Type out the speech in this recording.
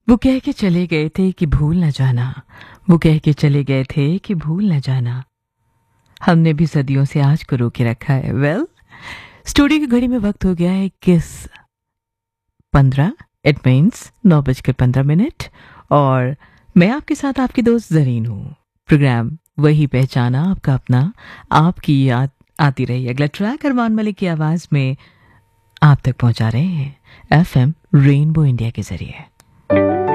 वो कह के चले गए थे कि भूल न जाना, वो कह के चले गए थे कि भूल न जाना। हमने भी सदियों से आज को रोके रखा है। वेल, स्टूडियो की घड़ी में वक्त हो गया है 21:15। It means 9:15। और मैं आपके साथ आपकी दोस्त जरीन हूँ। प्रोग्राम वही पहचाना, आपका अपना, आपकी याद आती रही। अगला ट्रैक अरमान मलिक की आवाज में आप तक पहुंचा रहे हैं एफएम रेनबो इंडिया के जरिए।